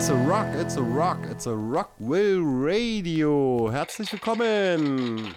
it's a Rockville Radio. Herzlich willkommen.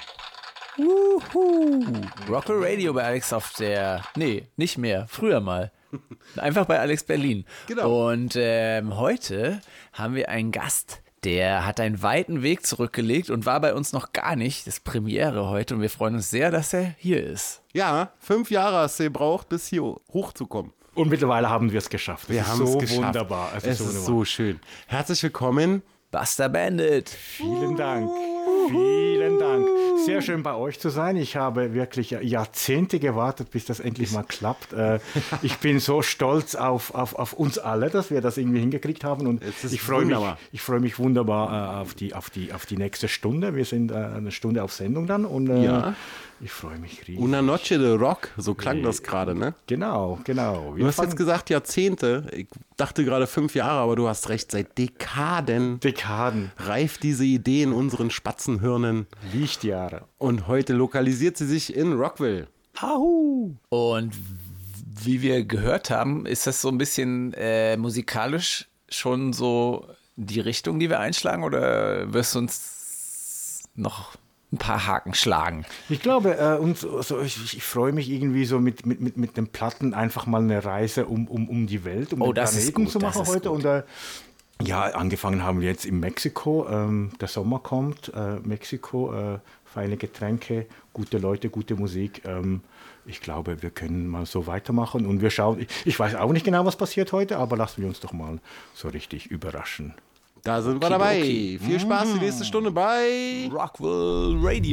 Rockville Radio bei Alex auf der... Nee, nicht mehr. Früher mal. Einfach bei Alex Berlin. Genau. Und heute haben wir einen Gast, der hat einen weiten Weg zurückgelegt und war bei uns noch gar nicht. Das ist Premiere heute und wir freuen uns sehr, dass er hier ist. Ja, 5 Jahre hast du gebraucht, bis hier hochzukommen. Und mittlerweile haben wir es geschafft. Wir haben es geschafft. Wunderbar. Es ist so schön. Herzlich willkommen. Buster Bandit. Vielen Dank. Vielen Dank. Sehr schön bei euch zu sein. Ich habe wirklich Jahrzehnte gewartet, bis das endlich mal klappt. Ich bin so stolz auf uns alle, dass wir das irgendwie hingekriegt haben. Und ich freue mich wunderbar auf die nächste Stunde. Wir sind eine Stunde auf Sendung dann. Und ich freue mich riesig. Una Noche de Rock, so klang das gerade, ne? Genau. Du hast jetzt gesagt Jahrzehnte. Ich dachte gerade 5 Jahre, aber du hast recht. Seit Dekaden reift diese Idee in unseren Spatzenhirnen. Lichtjahre. Und heute lokalisiert sie sich in Rockville. Ahu. Und wie wir gehört haben, ist das so ein bisschen musikalisch schon so die Richtung, die wir einschlagen? Oder wirst du uns noch ein paar Haken schlagen? Ich glaube, ich freue mich irgendwie so mit den Platten einfach mal eine Reise um die Welt, den Planeten zu machen heute. Und angefangen haben wir jetzt in Mexiko. Der Sommer kommt, Mexiko, feine Getränke, gute Leute, gute Musik. Ich glaube, wir können mal so weitermachen und wir schauen. Ich weiß auch nicht genau, was passiert heute, aber lassen wir uns doch mal so richtig überraschen. Da sind wir dabei. Viel Spaß die nächste Stunde bei Rockville Radio.